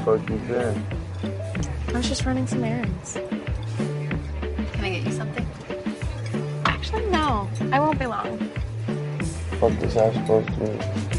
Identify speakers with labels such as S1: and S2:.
S1: fuck you been?
S2: I was just running some errands.
S3: Can I get you something?
S2: Actually, no. I won't be long.
S1: What is that supposed to mean?